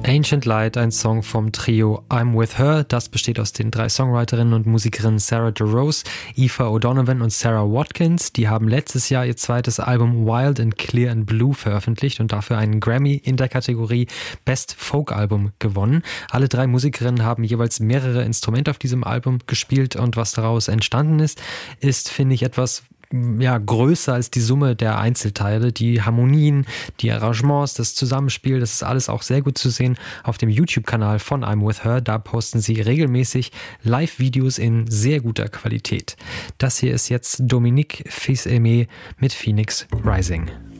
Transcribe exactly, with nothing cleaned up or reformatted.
Ancient Light, ein Song vom Trio I'm With Her. Das besteht aus den drei Songwriterinnen und Musikerinnen Sarah DeRose, Aoife O'Donovan und Sarah Watkins. Die haben letztes Jahr ihr zweites Album Wild and Clear and Blue veröffentlicht und dafür einen Grammy in der Kategorie Best Folk Album gewonnen. Alle drei Musikerinnen haben jeweils mehrere Instrumente auf diesem Album gespielt und was daraus entstanden ist, ist, finde ich, etwas ja, größer als die Summe der Einzelteile. Die Harmonien, die Arrangements, das Zusammenspiel, das ist alles auch sehr gut zu sehen auf dem YouTube-Kanal von I'm With Her. Da posten sie regelmäßig Live-Videos in sehr guter Qualität. Das hier ist jetzt Dominique Fils-Aimé mit Phoenix Rising.